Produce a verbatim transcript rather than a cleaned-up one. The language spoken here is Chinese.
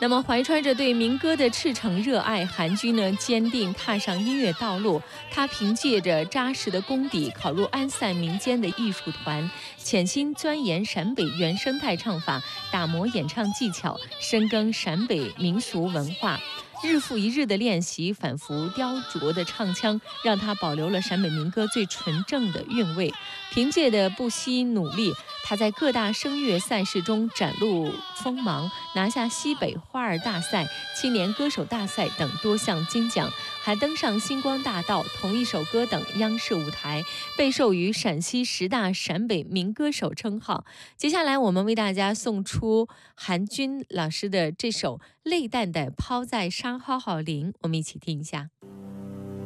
那么，怀揣着对民歌的赤诚热爱，韩军呢坚定踏上音乐道路。他凭借着扎实的功底，考入安塞民间的艺术团，潜心钻研陕北原生态唱法，打磨演唱技巧，深耕陕北民俗文化。日复一日的练习，反复雕琢的唱腔，让他保留了陕北民歌最纯正的韵味。凭借的不惜努力，他在各大声乐赛事中展露锋芒，拿下西北花儿大赛、青年歌手大赛等多项金奖，还登上星光大道、同一首歌等央视舞台，被授予陕西十大陕北民歌手称号。接下来，我们为大家送出韩军老师的这首《泪蛋的抛在沙浩浩林》，我们一起听一下。